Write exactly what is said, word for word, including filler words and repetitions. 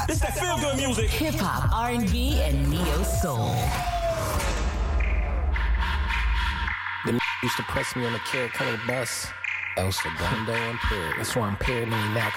This that feel good music. Hip hop, R and B, and neo soul. The used to press me on the Carrot Color bus. El Segundo Imperial. That's why I'm paranoid now,